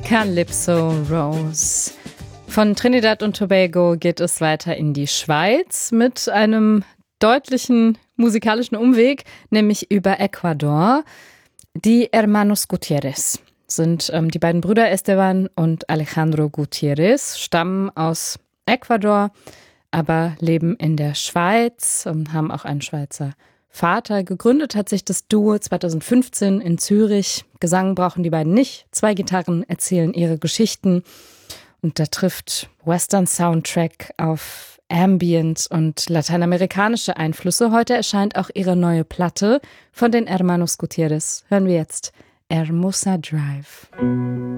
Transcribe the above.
Calypso Rose. Von Trinidad und Tobago geht es weiter in die Schweiz mit einem deutlichen musikalischen Umweg, nämlich über Ecuador. Die Hermanos Gutierrez sind die beiden Brüder Esteban und Alejandro Gutierrez, stammen aus Ecuador, aber leben in der Schweiz und haben auch einen Schweizer Vater. Gegründet hat sich das Duo 2015 in Zürich. Gesang brauchen die beiden nicht. 2 Gitarren erzählen ihre Geschichten. Und da trifft Western Soundtrack auf Ambient und lateinamerikanische Einflüsse. Heute erscheint auch ihre neue Platte von den Hermanos Gutierrez. Hören wir jetzt Hermosa Drive.